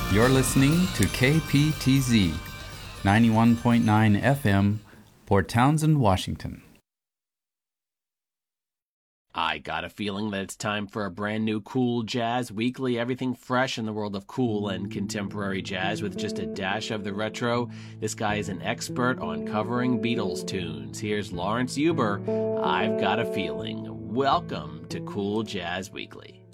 You're listening to KPTZ 91.9 FM, Port Townsend, Washington. I got a feeling that it's time for a brand new Cool Jazz Weekly, everything fresh in the world of cool and contemporary jazz with just a dash of the retro. This guy is an expert on covering Beatles tunes. Here's Lawrence Huber. I've got a feeling. Welcome to Cool Jazz Weekly.